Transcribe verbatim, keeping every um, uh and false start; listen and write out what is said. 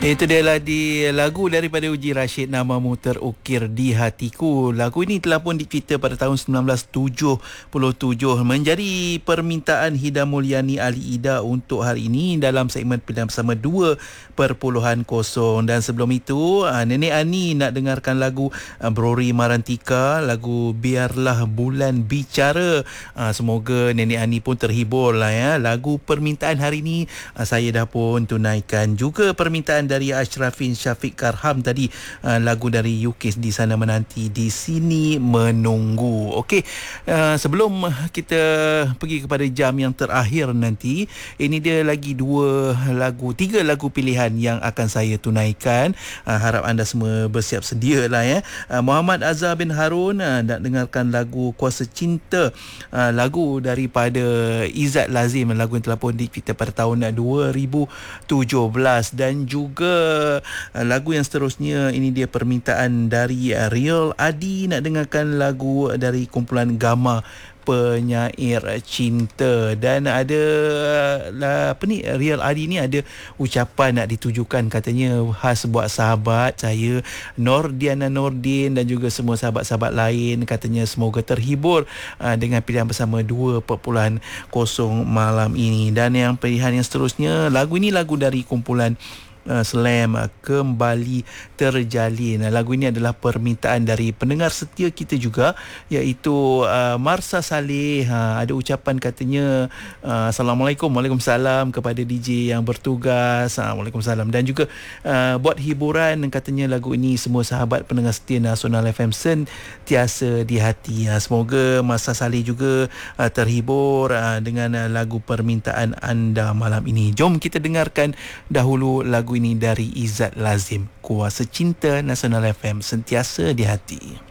Itu dia lah di lagu daripada Uji Rashid, Namamu Terukir di Hatiku. Lagu ini telah pun dicipta pada tahun sembilan belas tujuh puluh tujuh, menjadi permintaan Hida Mulyani Ali Ida untuk hari ini dalam segmen Pilihan Bersama dua perpuluhan kosong. Dan sebelum itu, Nenek Ani nak dengarkan lagu Brori Marantika, lagu Biarlah Bulan Bicara. Semoga Nenek Ani pun terhibur lah ya. Lagu permintaan hari ini saya dah pun tunaikan. Juga permintaan dari Ashrafin Syafiq Karham tadi, uh, lagu dari Yukis Di Sana Menanti, Di Sini Menunggu. Okey, uh, sebelum kita pergi kepada jam yang terakhir nanti, ini dia lagi dua lagu, tiga lagu pilihan yang akan saya tunaikan. Uh, harap anda semua bersiap sedia lah ya. Uh, Muhammad Azhar bin Harun uh, nak dengarkan lagu Kuasa Cinta, uh, lagu daripada Izzat Lazim, lagu yang telah pun dicipta pada tahun dua ribu tujuh belas. Dan juga lagu yang seterusnya, ini dia permintaan dari Real Adi, nak dengarkan lagu dari kumpulan Gamma, Penyair Cinta. Dan ada lah, apa ni, Real Adi ni ada ucapan nak ditujukan, katanya khas buat sahabat saya Nordiana Nordin dan juga semua sahabat-sahabat lain. Katanya semoga terhibur uh, dengan pilihan bersama dua perpuluhan kosong malam ini. Dan yang pilihan yang seterusnya, lagu ini lagu dari kumpulan Uh, Slam, uh, Kembali Terjalin. Uh, lagu ini adalah permintaan dari pendengar setia kita juga, iaitu uh, Marsa Saleh. Uh, ada ucapan katanya, uh, Assalamualaikum, Waalaikumsalam kepada D J yang bertugas. uh, Waalaikumsalam. Dan juga uh, buat hiburan, katanya lagu ini semua sahabat pendengar setia Nasional F M sentiasa di hati. Uh, semoga Marsa Saleh juga uh, terhibur uh, dengan uh, lagu permintaan anda malam ini. Jom kita dengarkan dahulu lagu ini dari Izzat Lazim, Kuasa Cinta, Nasional F M sentiasa di hati.